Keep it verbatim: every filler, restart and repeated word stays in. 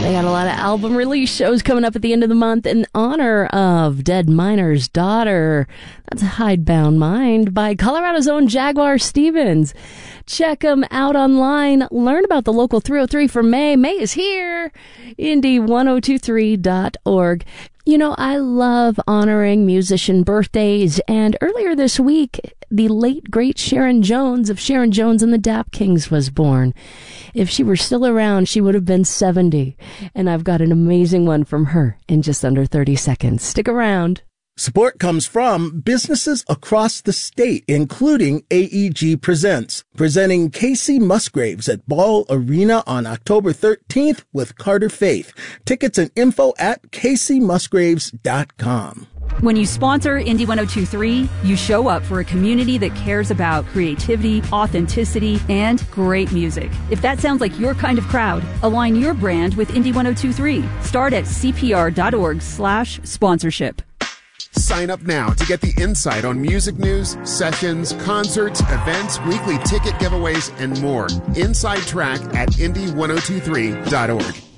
They got a lot of album release shows coming up at the end of the month in honor of Dead Miner's Daughter. That's Hidebound Mind by Colorado's own Jaguar Stevens. Check them out online. Learn about the local three oh three for May. May is here. Indy ten twenty-three dot org. You know, I love honoring musician birthdays, and earlier this week, the late, great Sharon Jones of Sharon Jones and the Dap Kings was born. If she were still around, she would have been seventy, and I've got an amazing one from her in just under thirty seconds. Stick around. Support comes from businesses across the state, including A E G Presents, presenting Casey Musgraves at Ball Arena on October thirteenth with Carter Faith. Tickets and info at casey musgraves dot com. When you sponsor Indy ten twenty-three, you show up for a community that cares about creativity, authenticity, and great music. If that sounds like your kind of crowd, align your brand with Indy ten twenty-three. Start at c p r dot org slash sponsorship. Sign up now to get the insight on music news, sessions, concerts, events, weekly ticket giveaways, and more. Inside Track at indy ten twenty-three dot org.